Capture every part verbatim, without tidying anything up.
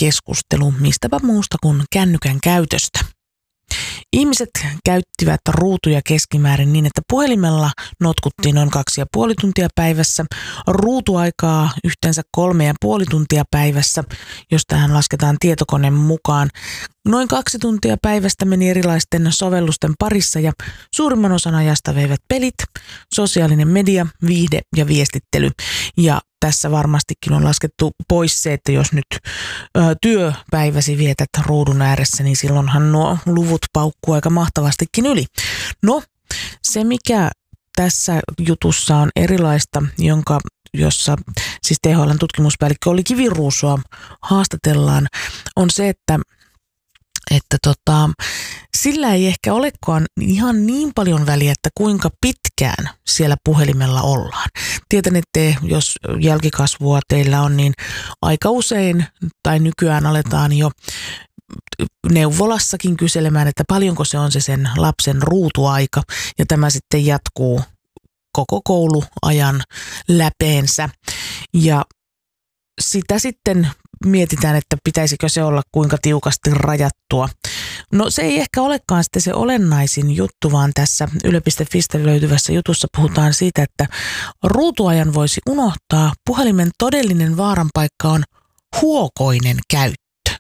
keskustelu mistäpä muusta kuin kännykän käytöstä. Ihmiset käyttivät ruutuja keskimäärin niin, että puhelimella notkuttiin noin kaksi ja puoli tuntia päivässä, ruutuaikaa yhteensä kolme ja puoli tuntia päivässä, jos tähän lasketaan tietokoneen mukaan. Noin kaksi tuntia päivästä meni erilaisten sovellusten parissa ja suurimman osan ajasta veivät pelit, sosiaalinen media, viihde ja viestittely. Ja tässä varmastikin on laskettu pois se, että jos nyt ö, työpäiväsi vietät ruudun ääressä, niin silloinhan nuo luvut paukkuu aika mahtavastikin yli. No, se mikä tässä jutussa on erilaista, jonka jossa siis T H L:n tutkimuspäällikkö Olli Kiviruusoa haastatellaan, on se, että että tota, sillä ei ehkä olekaan ihan niin paljon väliä, että kuinka pitkään siellä puhelimella ollaan. Tietän, että jos jälkikasvua teillä on, niin aika usein tai nykyään aletaan jo neuvolassakin kyselemään, että paljonko se on se sen lapsen ruutuaika, ja tämä sitten jatkuu koko kouluajan läpeensä. Ja sitä sitten mietitään, että pitäisikö se olla kuinka tiukasti rajattua. No se ei ehkä olekaan sitten se olennaisin juttu, vaan tässä yle piste fistä löytyvässä jutussa puhutaan siitä, että ruutuajan voisi unohtaa. Puhelimen todellinen vaaranpaikka on huokoinen käyttö.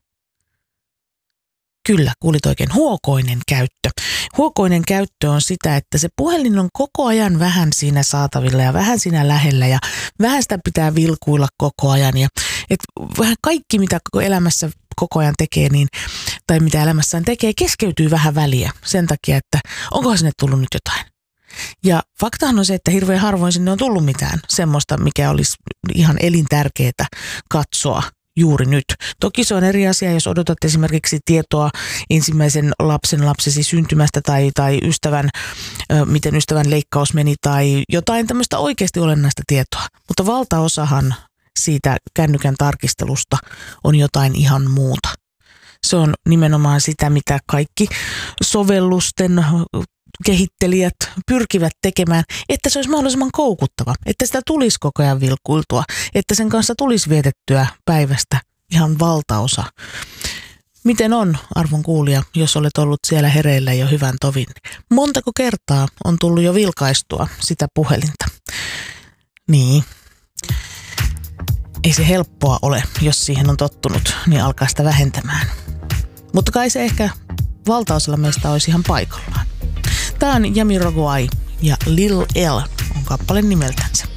Kyllä, kuulit oikein, huokoinen käyttö. Huokoinen käyttö on sitä, että se puhelin on koko ajan vähän siinä saatavilla ja vähän siinä lähellä ja vähän sitä pitää vilkuilla koko ajan. Ja et vähän kaikki, mitä koko elämässä koko ajan tekee, niin, tai mitä elämässään tekee, keskeytyy vähän väliä sen takia, että onkohan sinne tullut nyt jotain. Ja faktahan on se, että hirveän harvoin sinne on tullut mitään semmoista, mikä olisi ihan elintärkeää katsoa juuri nyt. Toki se on eri asia, jos odotat esimerkiksi tietoa ensimmäisen lapsen lapsesi syntymästä tai, tai ystävän, ö, miten ystävän leikkaus meni tai jotain tämmöistä oikeasti olennaista tietoa. Mutta valtaosahan siitä kännykän tarkistelusta on jotain ihan muuta. Se on nimenomaan sitä, mitä kaikki sovellusten kehittelijät pyrkivät tekemään, että se olisi mahdollisimman koukuttava, että sitä tulisi koko ajan vilkuiltua, että sen kanssa tulisi vietettyä päivästä ihan valtaosa. Miten on, arvon kuulija, jos olet ollut siellä hereillä jo hyvän tovin? Montako kertaa on tullut jo vilkaistua sitä puhelinta? Niin. Ei se helppoa ole, jos siihen on tottunut, niin alkaa sitä vähentämään. Mutta kai se ehkä valtaosalla meistä olisi ihan paikallaan. Tämä on Jamiroquai ja Lil L on kappale nimeltänsä.